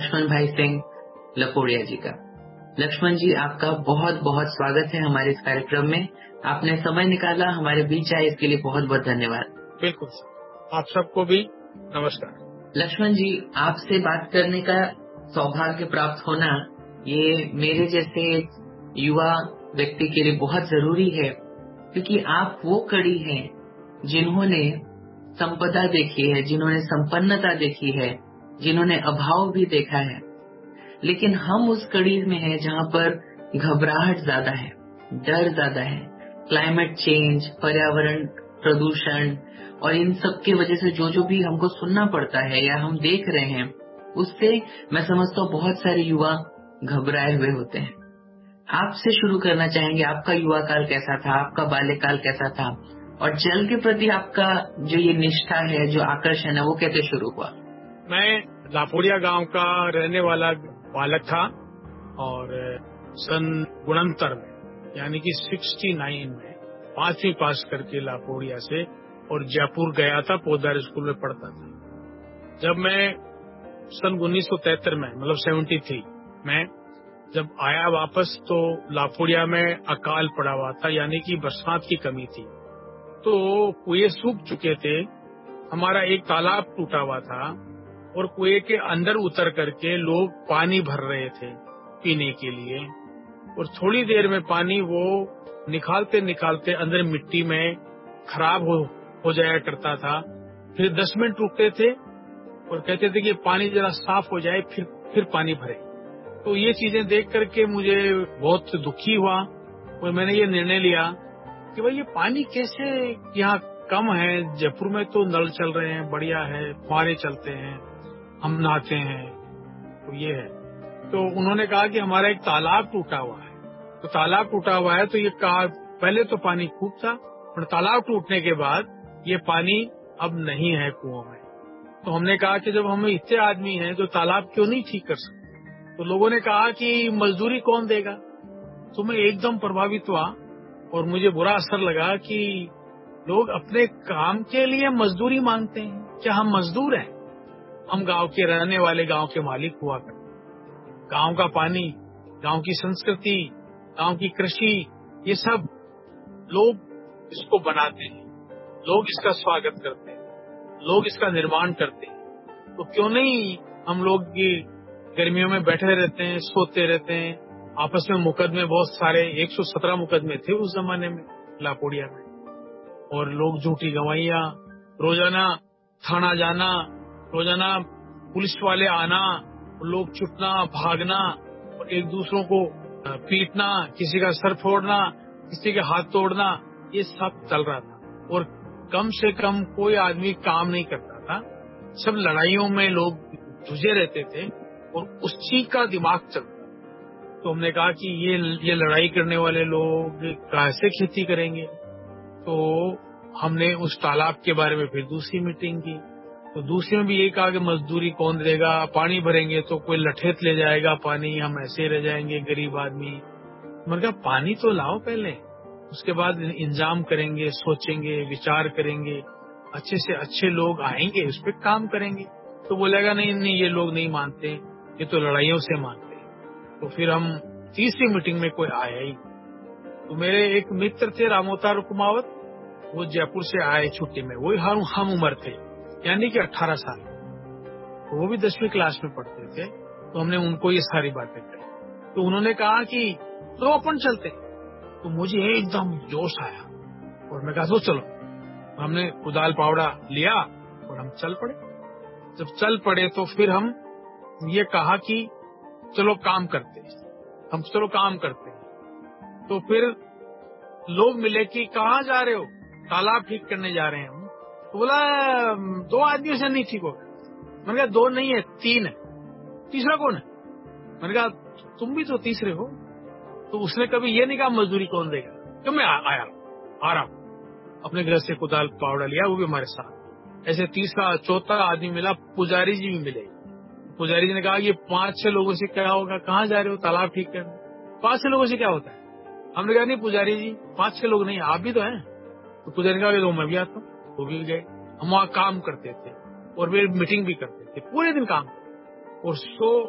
लक्ष्मण भाई सिंह लपोड़िया जी का। लक्ष्मण जी, आपका बहुत बहुत स्वागत है हमारे इस कार्यक्रम में। आपने समय निकाला, हमारे बीच आए, इसके लिए बहुत बहुत धन्यवाद। बिल्कुल सर, आप सबको भी नमस्कार। लक्ष्मण जी, आपसे बात करने का सौभाग्य प्राप्त होना ये मेरे जैसे युवा व्यक्ति के लिए बहुत जरूरी है, क्योंकि आप वो कड़ी हैं जिन्होंने संपदा देखी है, जिन्होंने संपन्नता देखी है, जिन्होंने अभाव भी देखा है। लेकिन हम उस कड़ी में हैं जहाँ पर घबराहट ज्यादा है, डर ज्यादा है। क्लाइमेट चेंज, पर्यावरण प्रदूषण और इन सब की वजह से जो भी हमको सुनना पड़ता है या हम देख रहे हैं, उससे मैं समझता हूँ बहुत सारे युवा घबराए हुए होते हैं। आपसे शुरू करना चाहेंगे, आपका युवा काल कैसा था, आपका बाल्यकाल कैसा था, और जल के प्रति आपका जो ये निष्ठा है, जो आकर्षण है, वो कैसे शुरू हुआ? मैं लापोड़िया गांव का रहने वाला बालक था और सन 69 में यानी कि 69 में 5वीं पास करके लापोड़िया से और जयपुर गया था, पोदार स्कूल में पढ़ता था। जब मैं सन 1973 में मतलब 73 में जब आया वापस, तो लापोड़िया में अकाल पड़ा हुआ था, यानी कि बरसात की कमी थी। तो कुएं सूख चुके थे, हमारा एक तालाब टूटा हुआ था और कुएं के अंदर उतर करके लोग पानी भर रहे थे पीने के लिए। और थोड़ी देर में पानी वो निकालते निकालते अंदर मिट्टी में खराब हो जाया करता था। फिर 10 मिनट रुकते थे और कहते थे कि पानी जरा साफ हो जाए, फिर पानी भरे। तो ये चीजें देख करके मुझे बहुत दुखी हुआ और मैंने ये निर्णय लिया कि भाई ये पानी कैसे यहाँ कम है। जयपुर में तो नल चल रहे हैं, बढ़िया है, फुहारे चलते हैं, हम नहाते हैं। तो ये है। तो उन्होंने कहा कि हमारा एक तालाब टूटा हुआ है। तो तालाब टूटा हुआ है, तो ये कहा पहले तो पानी खूब था, पर तालाब टूटने के बाद ये पानी अब नहीं है कुओं में। तो हमने कहा कि जब हम इतने आदमी हैं तो तालाब क्यों नहीं ठीक कर सकते। तो लोगों ने कहा कि मजदूरी कौन देगा। तो मैं एकदम प्रभावित हुआ और मुझे बुरा असर लगा कि लोग अपने काम के लिए मजदूरी मांगते हैं। क्या हम मजदूर हैं? हम गांव के रहने वाले, गांव के मालिक हुआ करते। गांव का पानी, गांव की संस्कृति, गांव की कृषि, ये सब लोग इसको बनाते हैं, लोग इसका स्वागत करते हैं, लोग इसका निर्माण करते हैं। तो क्यों नहीं हम लोग ये गर्मियों में बैठे रहते हैं, सोते रहते हैं। आपस में मुकदमे बहुत सारे, 117 मुकदमे थे उस जमाने में लापोड़िया में। और लोग झूठी गवाहियां, रोजाना थाना जाना, रोजाना पुलिस वाले आना, लोग छुटना, भागना और एक दूसरों को पीटना, किसी का सर फोड़ना, किसी के हाथ तोड़ना, ये सब चल रहा था। और कम से कम कोई आदमी काम नहीं करता था, सब लड़ाइयों में लोग जुझे रहते थे और उस चीज का दिमाग चलता। तो हमने कहा कि ये लड़ाई करने वाले लोग कैसे खेती करेंगे। तो हमने उस तालाब के बारे में फिर दूसरी मीटिंग की। तो दूसरे में भी यही कहा कि मजदूरी कौन देगा, पानी भरेंगे तो कोई लठेत ले जाएगा पानी, हम ऐसे रह जाएंगे गरीब आदमी। मैंने कहा पानी तो लाओ पहले, उसके बाद इंतजाम करेंगे, सोचेंगे, विचार करेंगे, अच्छे से अच्छे लोग आएंगे, उस पर काम करेंगे। तो बोलेगा नहीं, ये लोग नहीं मानते, ये तो लड़ाइयों से मानते। तो फिर हम तीसरी मीटिंग में कोई आया ही। तो मेरे एक मित्र थे रामोतार कुमावत, वो जयपुर से आए छुट्टी में, वो हम उम्र थे, यानी कि 18 साल। तो वो भी 10वीं क्लास में पढ़ते थे। तो हमने उनको ये सारी बातें कही। तो उन्होंने कहा कि तो अपन चलते। तो मुझे एकदम जोश आया और मैं कहा तो चलो। हमने कुदाल पावड़ा लिया और हम चल पड़े। जब चल पड़े तो फिर हम ये कहा कि चलो काम करते हैं, हम चलो काम करते हैं। तो फिर लोग मिले कि कहाँ जा रहे हो? तालाब ठीक करने जा रहे हैं हम। तो बोला 2 आदमियों से नहीं ठीक होगा। मैंने कहा 2 नहीं है, 3 है, तीसरा कौन है? मैंने कहा तुम भी तो तीसरे हो। तो उसने कभी ये नहीं कहा मजदूरी कौन देगा। क्यों? मैं आ रहा हूँ। अपने घर से कुदाल पावड़ा लिया, वो भी हमारे साथ। ऐसे तीसरा चौथा आदमी मिला, पुजारी जी भी मिले। पुजारी जी ने कहा ये 5-6 लोगों से क्या होगा, कहाँ जा रहे हो? तालाब ठीक करने। 5-6 लोगों से क्या होता है? हमने कहा नहीं पुजारी जी, 5-6 लोग नहीं, आप भी तो हैं। तो पुजारी ने कहा तो मैं भी आता हूँ। वो भी गए। हम वहाँ काम करते थे और वे मीटिंग भी करते थे, पूरे दिन काम। और